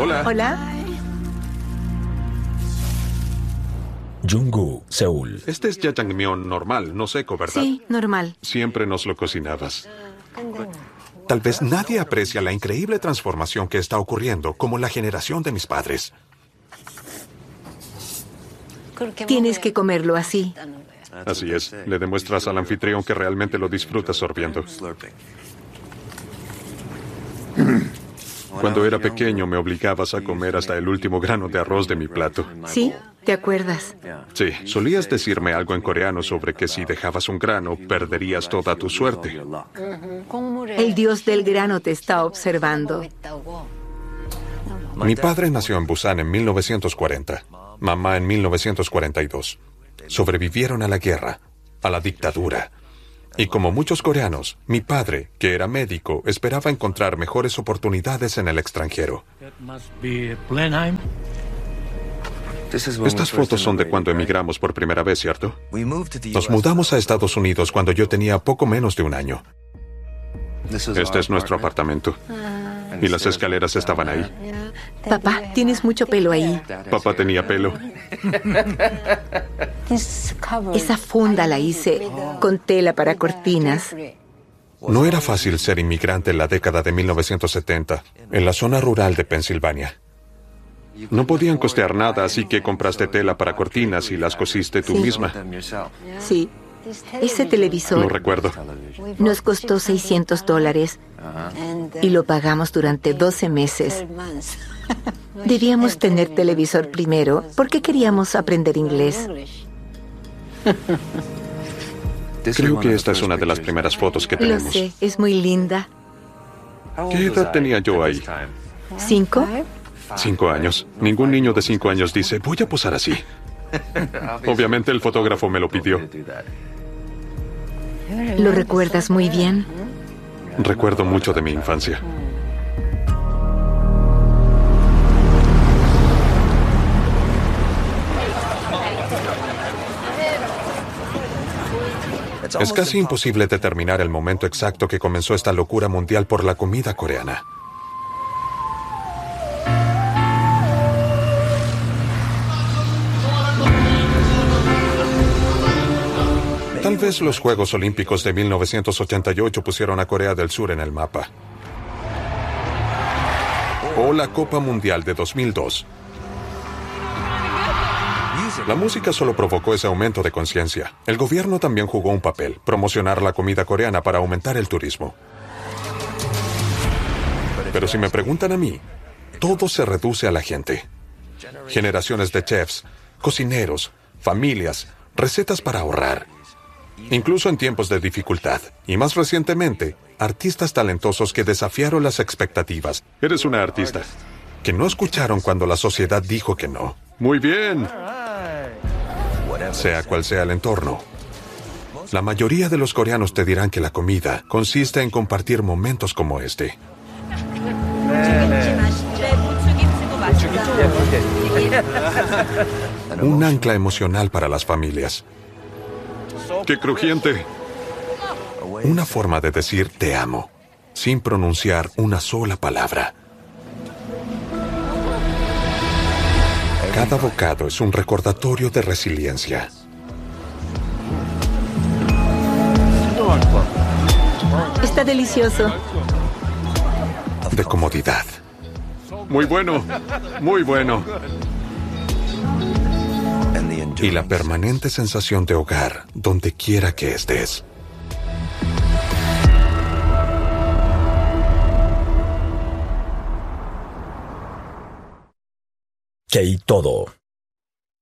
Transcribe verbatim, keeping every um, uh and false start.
Hola. Hola. Junggu, Seúl. Este es jajangmyeon normal, no seco, ¿verdad? Sí, normal. Siempre nos lo cocinabas. Tal vez nadie aprecia la increíble transformación que está ocurriendo, como la generación de mis padres. Tienes que comerlo así. Así es, le demuestras al anfitrión que realmente lo disfruta sorbiendo. Cuando era pequeño me obligabas a comer hasta el último grano de arroz de mi plato. ¿Sí? ¿Te acuerdas? Sí, solías decirme algo en coreano sobre que si dejabas un grano, perderías toda tu suerte. El dios del grano te está observando. Mi padre nació en Busan en mil novecientos cuarenta, mamá en mil novecientos cuarenta y dos. Sobrevivieron a la guerra, a la dictadura. Y como muchos coreanos, mi padre, que era médico, esperaba encontrar mejores oportunidades en el extranjero. Estas fotos son de cuando emigramos por primera vez, ¿cierto? Nos mudamos a Estados Unidos cuando yo tenía poco menos de un año. Este es nuestro apartamento. Y las escaleras estaban ahí. Papá, tienes mucho pelo ahí. Papá tenía pelo. Esa funda la hice con tela para cortinas. No era fácil ser inmigrante en la década de mil novecientos setenta, en la zona rural de Pensilvania. No podían costear nada, así que compraste tela para cortinas y las cosiste tú Sí. misma. Sí. Ese No televisor recuerdo. nos costó seiscientos dólares y lo pagamos durante doce meses. Debíamos tener televisor primero porque queríamos aprender inglés. Creo que esta es una de las primeras fotos que Lo tenemos. sé, es muy linda. ¿Qué edad tenía yo ahí? ¿Cinco? Cinco años. Ningún niño de cinco años dice, voy a posar así. Obviamente el fotógrafo me lo pidió. ¿Lo recuerdas muy bien? Recuerdo mucho de mi infancia. Es casi imposible determinar el momento exacto que comenzó esta locura mundial por la comida coreana. Tal vez los Juegos Olímpicos de mil novecientos ochenta y ocho pusieron a Corea del Sur en el mapa. O la Copa Mundial de dos mil dos. La música solo provocó ese aumento de conciencia. El gobierno también jugó un papel, promocionar la comida coreana para aumentar el turismo. Pero si me preguntan a mí, todo se reduce a la gente. Generaciones de chefs, cocineros, familias, recetas para ahorrar. Incluso en tiempos de dificultad. Y más recientemente, artistas talentosos que desafiaron las expectativas. Eres una artista. Que no escucharon cuando la sociedad dijo que no. Muy bien. Sea cual sea el entorno. La mayoría de los coreanos te dirán que la comida consiste en compartir momentos como este. Un ancla emocional para las familias. ¡Qué crujiente! Una forma de decir te amo, sin pronunciar una sola palabra. Cada bocado es un recordatorio de resiliencia. Está delicioso. De comodidad. Muy bueno, muy bueno. Y la permanente sensación de hogar donde quiera que estés. K-Todo.